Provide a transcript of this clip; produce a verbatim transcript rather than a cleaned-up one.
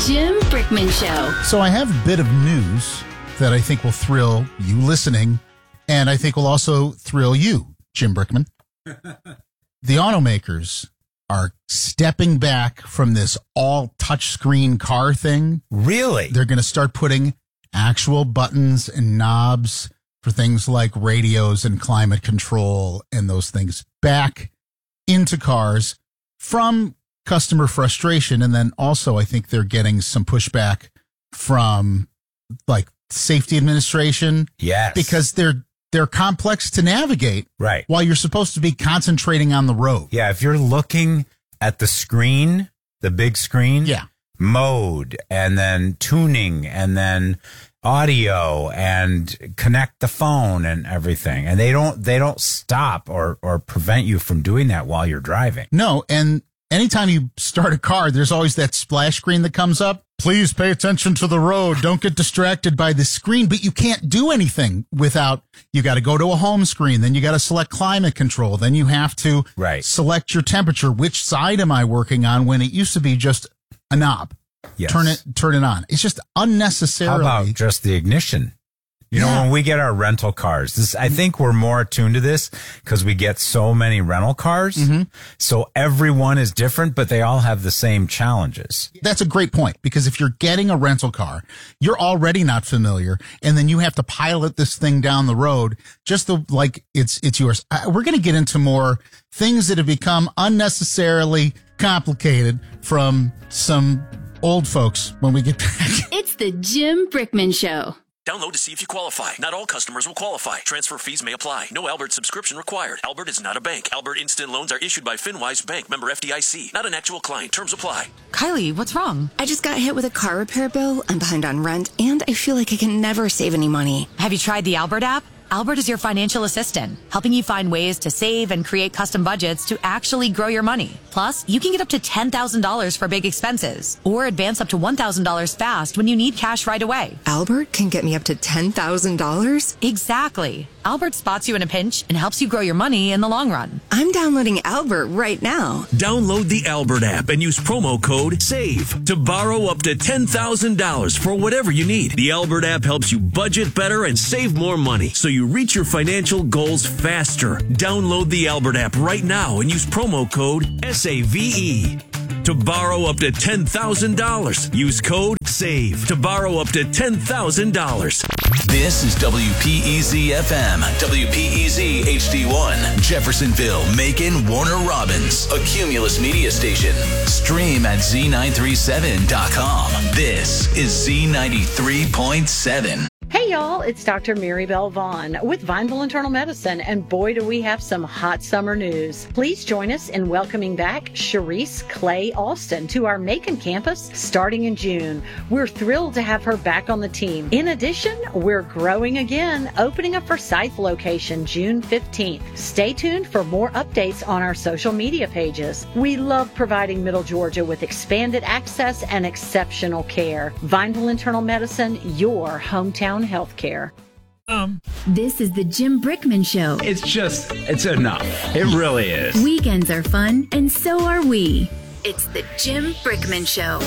Jim Brickman Show. So I have a bit of news that I think will thrill you listening, and I think will also thrill you, Jim Brickman. The automakers are stepping back from this all touchscreen car thing. Really? They're going to start putting actual buttons and knobs for things like radios and climate control and those things back into cars from customer frustration. And then also, I think they're getting some pushback from like safety administration. Yes. Because they're they're complex to navigate. Right. While you're supposed to be concentrating on the road. Yeah. If you're looking at the screen, the big screen, yeah, mode, and then tuning, and then audio, and connect the phone and everything. And they don't they don't stop or or prevent you from doing that while you're driving. No. And anytime you start a car, there's always that splash screen that comes up. Please pay attention to the road. Don't get distracted by the screen. But you can't do anything without, you got to go to a home screen. Then you got to select climate control. Then you have to right. select your temperature. Which side am I working on, when it used to be just a knob? Yes. Turn it, turn it on. It's just unnecessarily. How about just the ignition? You yeah. know, when we get our rental cars, this, I think we're more attuned to this because we get so many rental cars. Mm-hmm. So everyone is different, but they all have the same challenges. That's a great point, because if you're getting a rental car, you're already not familiar, and then you have to pilot this thing down the road just the, like it's, it's yours. I, we're going to get into more things that have become unnecessarily complicated from some old folks when we get back. It's the Jim Brickman Show. Download to see if you qualify. Not all customers will qualify. Transfer fees may apply. No Albert subscription required. Albert is not a bank. Albert Instant Loans are issued by FinWise Bank, member F D I C. Not an actual client. Terms apply. Kylie, what's wrong? I just got hit with a car repair bill. I'm behind on rent, and I feel like I can never save any money. Have you tried the Albert app? Albert is your financial assistant, helping you find ways to save and create custom budgets to actually grow your money. Plus, you can get up to ten thousand dollars for big expenses, or advance up to one thousand dollars fast when you need cash right away. Albert can get me up to ten thousand dollars? Exactly. Albert spots you in a pinch and helps you grow your money in the long run. I'm downloading Albert right now. Download the Albert app and use promo code SAVE to borrow up to ten thousand dollars for whatever you need. The Albert app helps you budget better and save more money, so you reach your financial goals faster. Download the Albert app right now and use promo code S A V E to borrow up to ten thousand dollars. Use code SAVE to borrow up to ten thousand dollars. This is W P E Z F M, W P E Z H D one, Jeffersonville, Macon, Warner Robins, a Cumulus media station. Stream at Z nine three seven dot com. This is Z ninety-three point seven. Hey y'all, it's Doctor Mary Bell Vaughn with Vineville Internal Medicine, and boy do we have some hot summer news. Please join us in welcoming back Sharice Clay Alston to our Macon campus starting in June. We're thrilled to have her back on the team. In addition, we're growing again, opening a Forsyth location June fifteenth. Stay tuned for more updates on our social media pages. We love providing Middle Georgia with expanded access and exceptional care. Vineville Internal Medicine, your hometown healthcare. Um, this is the Jim Brickman Show. It's just, it's enough. It really is. Weekends are fun, and so are we. It's the Jim Brickman Show.